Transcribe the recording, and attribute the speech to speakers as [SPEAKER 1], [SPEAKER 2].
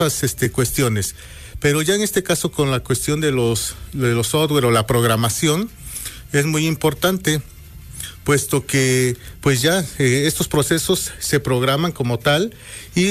[SPEAKER 1] cuestiones. Pero ya en este caso con la cuestión de los software o la programación es muy importante, puesto que pues ya estos procesos se programan como tal y